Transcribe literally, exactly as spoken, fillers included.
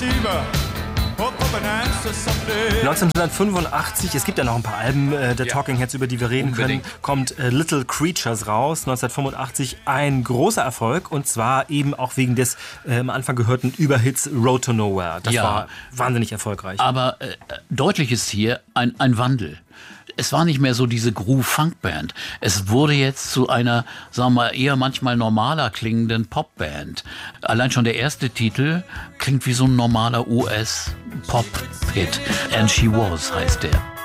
neunzehnhundertfünfundachtzig, es gibt ja noch ein paar Alben äh, der Ja. Talking Heads, über die wir reden Unbedingt. können, kommt äh, Little Creatures raus, neunzehnhundertfünfundachtzig, ein großer Erfolg und zwar eben auch wegen des äh, am Anfang gehörten Überhits Road to Nowhere. Das Ja. war wahnsinnig erfolgreich. Aber äh, deutlich ist hier ein, ein Wandel. Es war nicht mehr so diese Groove-Funk-Band. Es wurde jetzt zu einer, sagen wir mal, eher manchmal normaler klingenden Popband. Allein schon der erste Titel klingt wie so ein normaler U S-Pop-Hit. And She Was heißt der.